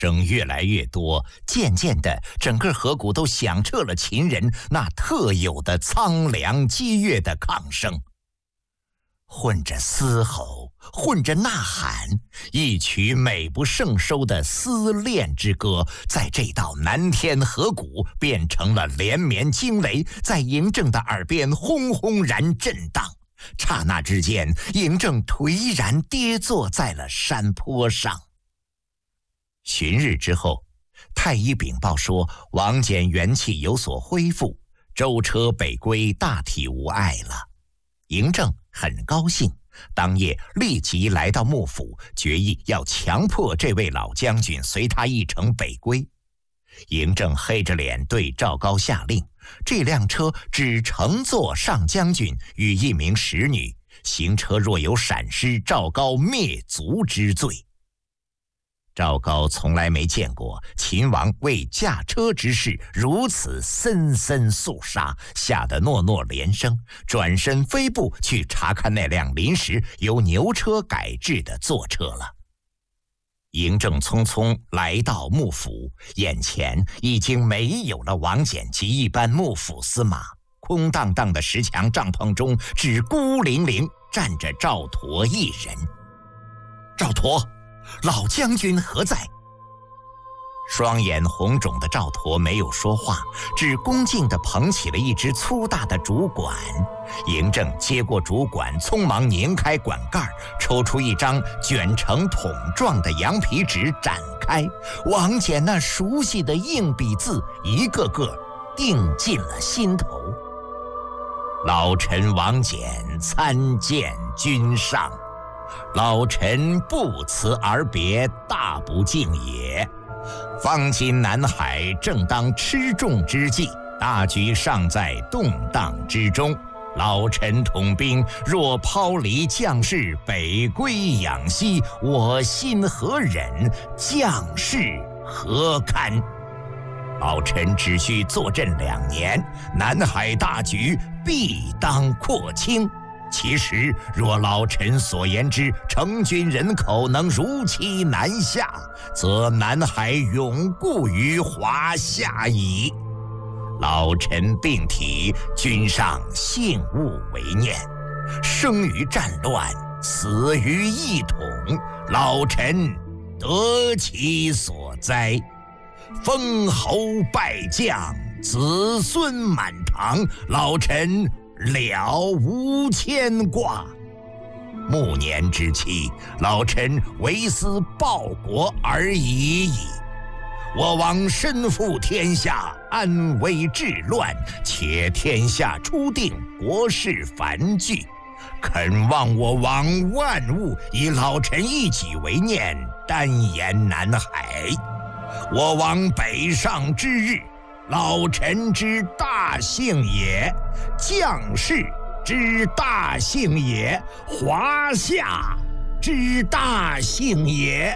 声越来越多，渐渐的，整个河谷都响彻了秦人那特有的苍凉激越的抗声。混着嘶吼，混着呐喊，一曲美不胜收的思恋之歌，在这道南天河谷变成了连绵惊雷，在嬴政的耳边轰轰然震荡。刹那之间，嬴政颓然跌坐在了山坡上。旬日之后，太医禀报说王翦元气有所恢复，舟车北归，大体无碍了。嬴政很高兴，当夜立即来到幕府，决意要强迫这位老将军随他一程北归。嬴政黑着脸对赵高下令，这辆车只乘坐上将军与一名使女，行车若有闪失，赵高灭族之罪。赵高从来没见过秦王为驾车之事如此森森肃杀，吓得诺诺连声，转身飞步去查看那辆临时由牛车改制的坐车了。嬴政匆匆来到幕府，眼前已经没有了王翦及一班幕府司马，空荡荡的石墙帐篷中只孤零零站着赵佗一人。赵佗，老将军何在？双眼红肿的赵佗没有说话，只恭敬地捧起了一只粗大的竹管。嬴政接过竹管，匆忙拧开管盖，抽出一张卷成筒状的羊皮纸，展开，王翦那熟悉的硬笔字一个个钉进了心头。老臣王翦参见君上，老臣不辞而别，大不敬也。方今南海正当吃重之际，大局尚在动荡之中，老臣统兵若抛离将士，北归养息，我心何忍，将士何堪？老臣只需坐镇2年，南海大局必当廓清。其实若老臣所言之成军人口能如期南下，则南海永固于华夏矣。老臣病体，君上幸勿为念。生于战乱，死于一统，老臣得其所哉。封侯拜将，子孙满堂，老臣了无牵挂。暮年之期，老臣唯思报国而已矣。我王身负天下，安危治乱，且天下初定，国事繁剧，恳望我王万物以老臣一己为念，单言南海。我王北上之日，老臣之大幸也，将士之大幸也，华夏之大幸也。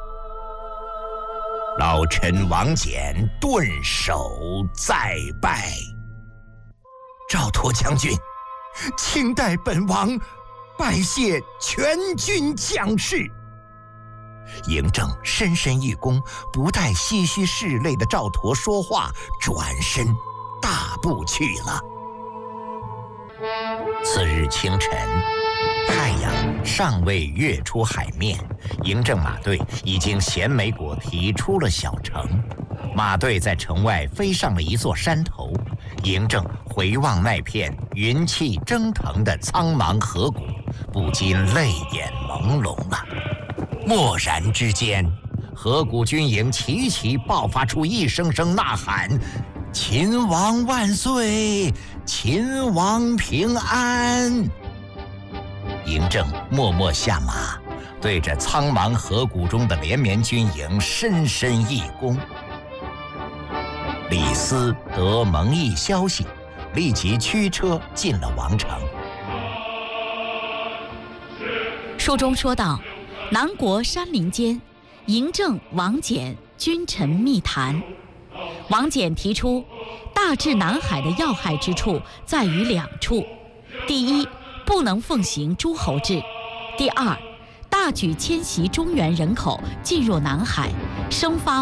老臣王翦顿首再拜。赵佗将军，请代本王拜谢全军将士。嬴政深深一躬，不待唏嘘拭泪的赵佗说话，转身大步去了。次日清晨，太阳尚未跃出海面，嬴政马队已经衔枚果提出了小城。马队在城外飞上了一座山头，嬴政回望那片云气蒸腾的苍茫河谷，不禁泪眼朦胧了。蓦然之间，河谷军营齐齐爆发出一声声呐喊：秦王万岁，秦王平安。嬴政默默下马，对着苍茫河谷中的连绵军营深深一躬。李斯得蒙毅消息，立即驱车进了王城。 书中说道，南国山林间，嬴政、王翦君臣密谈。王翦提出，大治南海的要害之处在于2处：第一，不能奉行诸侯制；第二，大大举迁徙中原人口进入南海，生发